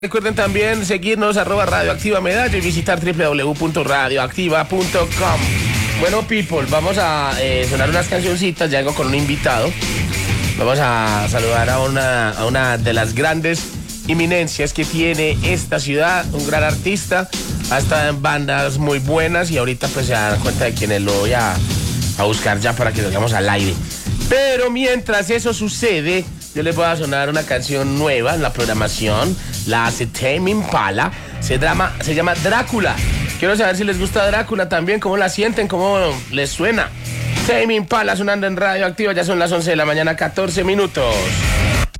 Recuerden también seguirnos @radioactiva medalla y visitar www.radioactiva.com. Bueno, people, vamos a sonar unas cancioncitas. Ya vengo con un invitado. Vamos a saludar a una de las grandes eminencias que tiene esta ciudad, un gran artista. Ha estado en bandas muy buenas y ahorita pues se dan cuenta de quiénes lo voy a buscar ya para que lo hagamos al aire. Pero mientras eso sucede, yo les voy a sonar una canción nueva en la programación. La hace Tame Impala. Se llama Drácula. Quiero saber si les gusta Drácula también, cómo la sienten, cómo les suena. Tame Impala sonando en Radio Activa. Ya son las 11 de la mañana, 14 minutos.